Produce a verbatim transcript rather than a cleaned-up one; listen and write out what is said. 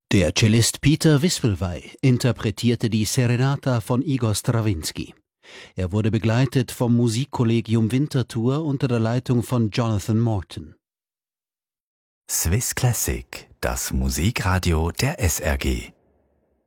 Der Cellist Peter Wispelwey interpretierte die Serenata von Igor Strawinski. Er wurde begleitet vom Musikkollegium Winterthur unter der Leitung von Jonathan Morton. Swiss Classic, das Musikradio der S R G.